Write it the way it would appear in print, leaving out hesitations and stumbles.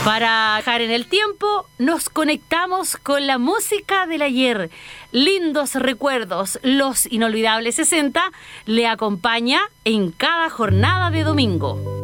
Para dejar en el tiempo, nos conectamos con la música del ayer. Lindos recuerdos, los inolvidables 60 le acompaña en cada jornada de domingo.